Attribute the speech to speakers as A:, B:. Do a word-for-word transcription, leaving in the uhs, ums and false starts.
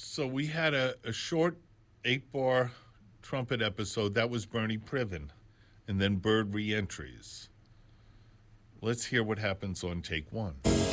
A: So we had a, a short eight bar trumpet episode. That was Bernie Priven. And then Bird Reentries. Let's hear what happens on take one.